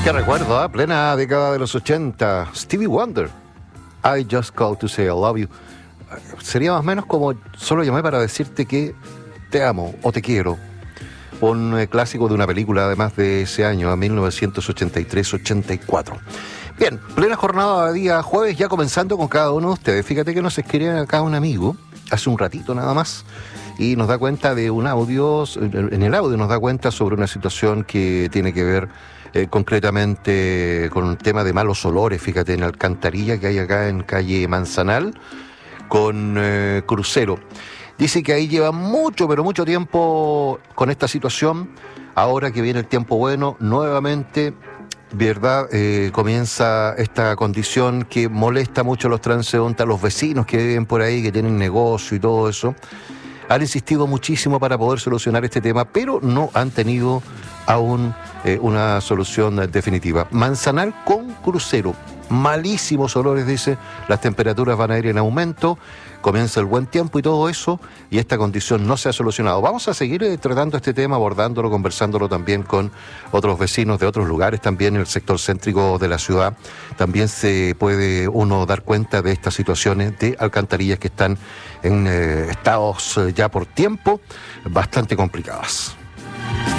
Qué recuerdo, plena década de los 80. Stevie Wonder, I Just Called to Say I Love You. Sería más o menos como solo llamé para decirte que te amo o te quiero. Un clásico de una película además de ese año, 1983-84. Bien, plena jornada de día jueves, ya comenzando con cada uno de ustedes. Fíjate que nos escribe acá un amigo, hace un ratito nada más, y nos da cuenta de un audio, en el audio nos da cuenta sobre una situación que tiene que ver concretamente con un tema de malos olores, fíjate, en alcantarilla que hay acá en calle Manzanal, con Crucero. Dice que ahí lleva mucho, pero mucho tiempo con esta situación. Ahora que viene el tiempo bueno, nuevamente, ¿verdad? Comienza esta condición que molesta mucho a los transeúntes, a los vecinos que viven por ahí, que tienen negocio y todo eso. Han insistido muchísimo para poder solucionar este tema, pero no han tenido aún una solución definitiva. Manzanal con Crucero. Malísimos olores, dice, las temperaturas van a ir en aumento, comienza el buen tiempo y todo eso, y esta condición no se ha solucionado. Vamos a seguir tratando este tema, abordándolo, conversándolo también con otros vecinos de otros lugares, también en el sector céntrico de la ciudad. También se puede uno dar cuenta de estas situaciones de alcantarillas que están en estados ya por tiempo bastante complicadas.